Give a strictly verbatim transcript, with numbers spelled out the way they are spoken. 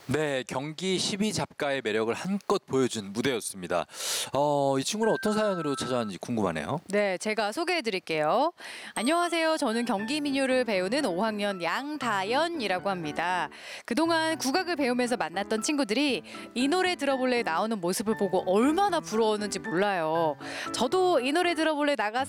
네, 경기 십이 잡가의 매력을 한껏 보여준 무대였습니다. 어, 이 친구는 어떤 사연으로 찾아왔는지 궁금하네요. 네, 제가 소개해 드릴게요. 안녕하세요. 저는 경기 민요를 배우는 오 학년 양다연이라고 합니다. 그동안 국악을 배우면서 만났던 친구들이 이 노래 들어볼래 나오는 모습을 보고 얼마나 부러웠는지 몰라요. 저도 이 노래 들어볼래 나갔